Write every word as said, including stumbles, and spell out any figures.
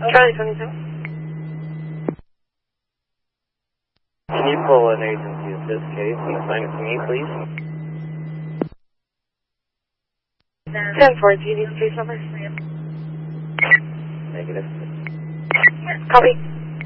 Charlie twenty-seven. Can you pull an agency assist case and assign it to me, please? ten four, do you need the case number? Negative. Copy.